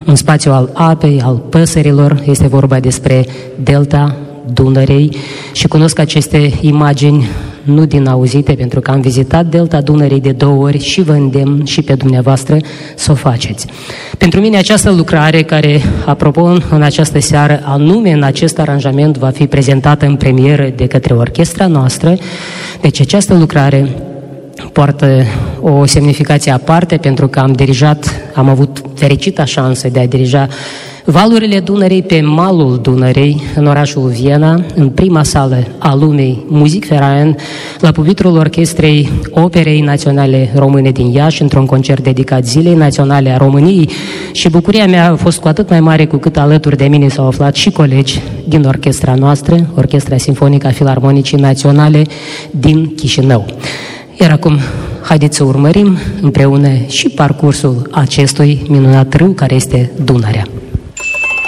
un spațiu al apei, al păsărilor, este vorba despre delta Dunărei și cunosc aceste imagini nu din auzite, pentru că am vizitat delta Dunărei de 2 ori și vă îndemn și pe dumneavoastră să o faceți. Pentru mine această lucrare, care, apropo, în această seară, anume în acest aranjament, va fi prezentată în premieră de către orchestra noastră, deci această lucrare poartă o semnificație aparte, pentru că am avut fericita șansă de a dirija valurile Dunărei pe malul Dunărei, în orașul Viena, în prima sală a lumii Musikverein, la pupitrul Orchestrei Operei Naționale Române din Iași, într-un concert dedicat Zilei Naționale a României, și bucuria mea a fost cu atât mai mare cu cât alături de mine s-au aflat și colegi din orchestra noastră, Orchestra Sinfonică a Filarmonicii Naționale din Chișinău. Iar acum, haideți să urmărim împreună și parcursul acestui minunat râu care este Dunărea.